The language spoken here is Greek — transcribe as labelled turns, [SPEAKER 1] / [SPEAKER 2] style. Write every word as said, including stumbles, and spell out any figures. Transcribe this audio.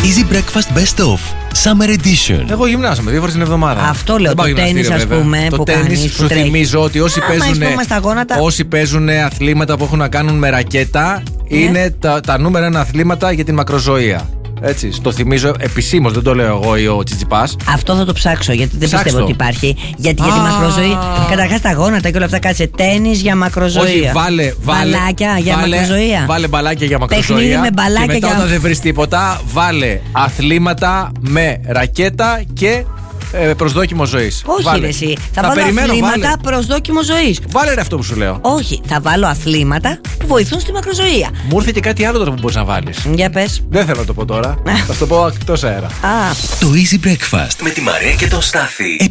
[SPEAKER 1] Easy Breakfast Best Of Summer Edition.
[SPEAKER 2] Εγώ γυμνάζομαι δύο φορές την εβδομάδα.
[SPEAKER 3] Αυτό λέω, το τένις ας πούμε.
[SPEAKER 2] Το
[SPEAKER 3] που
[SPEAKER 2] τένις
[SPEAKER 3] κάνεις,
[SPEAKER 2] σου θυμίζω ότι όσοι παίζουν, όσοι παίζουν αθλήματα που έχουν να κάνουν με ρακέτα, yeah. είναι τα, τα νούμερα ένα αθλήματα για την μακροζωία. Έτσι, στο θυμίζω επισήμως, δεν το λέω εγώ ή ο Τσιτσιπάς.
[SPEAKER 3] Αυτό θα το ψάξω, γιατί δεν
[SPEAKER 2] Ψάξ'
[SPEAKER 3] πιστεύω
[SPEAKER 2] το.
[SPEAKER 3] ότι υπάρχει. Γιατί για τη μακροζωία, καταρχάς τα γόνατα και όλα αυτά, κάτσε τένις για μακροζωία.
[SPEAKER 2] Όχι, βάλε, βάλε
[SPEAKER 3] μπαλάκια για
[SPEAKER 2] βάλε,
[SPEAKER 3] μακροζωία.
[SPEAKER 2] Βάλε μπαλάκια για μακροζωία.
[SPEAKER 3] Παιχνίδι με μπαλάκια
[SPEAKER 2] και μετά
[SPEAKER 3] για...
[SPEAKER 2] όταν δεν βρεις τίποτα, βάλε αθλήματα με ρακέτα και ε, προσδόκιμο ζωής.
[SPEAKER 3] Όχι,
[SPEAKER 2] βάλε.
[SPEAKER 3] ρε, εσύ. Θα,
[SPEAKER 2] θα
[SPEAKER 3] βάλω
[SPEAKER 2] περιμένω,
[SPEAKER 3] αθλήματα
[SPEAKER 2] βάλε.
[SPEAKER 3] προσδόκιμο ζωής.
[SPEAKER 2] Βάλε ρε αυτό που σου λέω.
[SPEAKER 3] Όχι, θα βάλω αθλήματα που βοηθούν στη μακροζωία.
[SPEAKER 2] Μου ήρθε και κάτι άλλο τώρα που μπορείς να βάλεις.
[SPEAKER 3] Για πες.
[SPEAKER 2] Δεν θέλω να το πω τώρα. Θα το πω εκτός αέρα.
[SPEAKER 3] Α.
[SPEAKER 1] Το Easy Breakfast με τη Μαρία και τον Στάθη.